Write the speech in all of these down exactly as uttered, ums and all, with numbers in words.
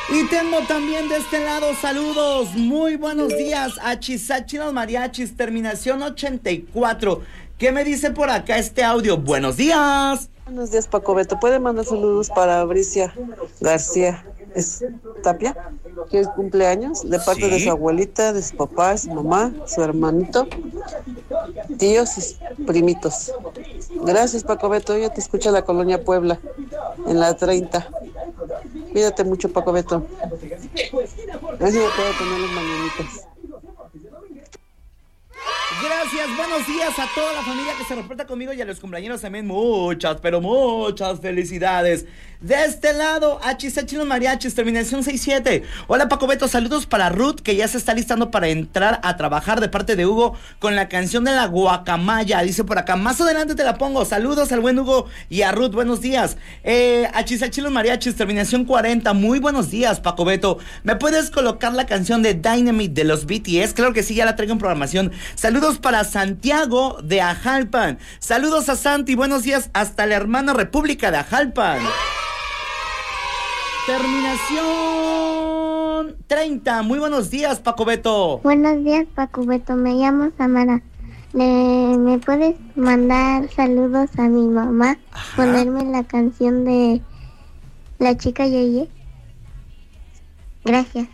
Y tengo también de este lado saludos, muy buenos días a Chisachi los Mariachis, terminación ochenta y cuatro. ¿Qué me dice por acá este audio? Buenos días. Buenos días, Paco Beto. ¿Puede mandar saludos para Bricia García es Tapia, que es cumpleaños, de parte ¿Sí? de su abuelita, de su papá, su mamá, su hermanito, tíos y primitos? Gracias, Paco Beto. Yo te escucho en la colonia Puebla, en la treinta. Cuídate mucho, Paco Beto. Así me puedo poner las mañanitas. Gracias, buenos días a toda la familia que se reporta conmigo y a los cumpleaños también. Muchas, pero muchas felicidades. De este lado, a Chisachi los Mariachis, terminación sesenta y siete. Hola, Paco Beto, saludos para Ruth, que ya se está listando para entrar a trabajar de parte de Hugo con la canción de la guacamaya. Dice por acá, más adelante te la pongo. Saludos al buen Hugo y a Ruth, buenos días. Eh, a Chisachi los Mariachis, terminación cuarenta. Muy buenos días, Paco Beto. ¿Me puedes colocar la canción de Dynamite de los B T S? Claro que sí, ya la traigo en programación. Saludos para Santiago de Ajalpan. Saludos a Santi, buenos días hasta la hermana República de Ajalpan. Terminación treinta. Muy buenos días, Paco Beto. Buenos días, Paco Beto. Me llamo Samara. ¿Me, ¿me puedes mandar saludos a mi mamá? Ajá. Ponerme la canción de La Chica Yeye. Gracias.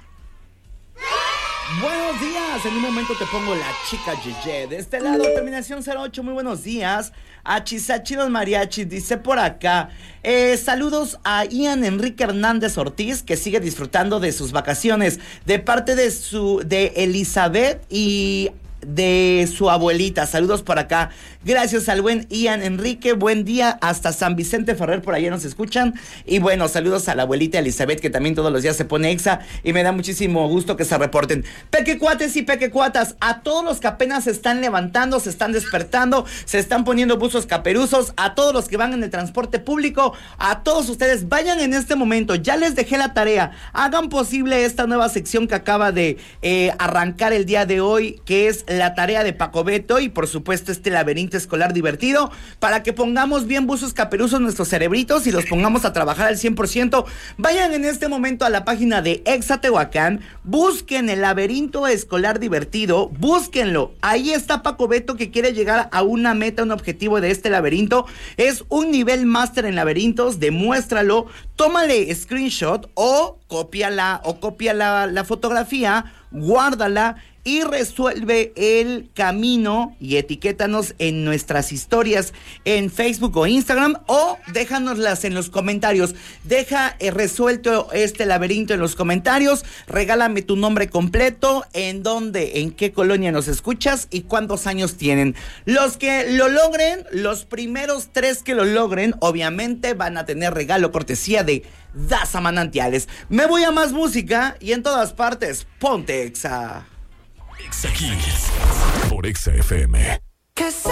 Buenos días, en un momento te pongo La Chica Yeye. De este lado, terminación cero ocho, muy buenos días. A Chisachi los Mariachis, dice por acá. Eh, saludos a Ian Enrique Hernández Ortiz, que sigue disfrutando de sus vacaciones. De parte de su, de Elizabeth y de su abuelita. Saludos por acá. Gracias al buen Ian Enrique. Buen día hasta San Vicente Ferrer, por allá nos escuchan. Y bueno, saludos a la abuelita Elizabeth, que también todos los días se pone exa. Y me da muchísimo gusto que se reporten. Pequecuates y pequecuatas, a todos los que apenas se están levantando, se están despertando, se están poniendo buzos caperuzos, a todos los que van en el transporte público, a todos ustedes, vayan en este momento. Ya les dejé la tarea. Hagan posible esta nueva sección que acaba de eh, arrancar el día de hoy, que es la tarea de Paco Beto, y por supuesto este laberinto escolar divertido, para que pongamos bien buzos caperuzos nuestros cerebritos y los pongamos a trabajar al cien por ciento. Vayan en este momento a la página de Exa Tehuacán, busquen el laberinto escolar divertido, búsquenlo. Ahí está Paco Beto, que quiere llegar a una meta, un objetivo de este laberinto. Es un nivel máster en laberintos, demuéstralo, tómale screenshot o cópiala o copia la, la fotografía, guárdala y resuelve el camino y etiquétanos en nuestras historias en Facebook o Instagram, o déjanoslas en los comentarios. Deja eh, resuelto este laberinto en los comentarios, regálame tu nombre completo, en dónde, en qué colonia nos escuchas y cuántos años tienen. Los que lo logren, los primeros tres que lo logren, obviamente van a tener regalo cortesía de Daza Manantiales. Me voy a más música y en todas partes, ponte Exa. Exa Kiss por Exa F M.